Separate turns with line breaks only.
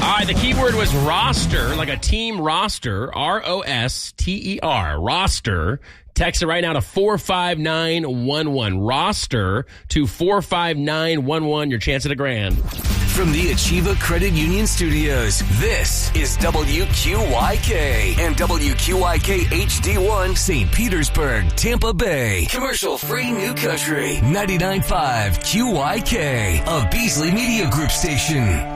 All right, the keyword was roster, like a team roster, R-O-S-T-E-R, roster. Text it right now to 45911. Roster to 45911. Your chance at a grand.
From the Achieva Credit Union Studios, this is WQYK and WQYK HD1 St. Petersburg, Tampa Bay. Commercial-free New Country, 99.5 QYK, a Beasley Media Group station.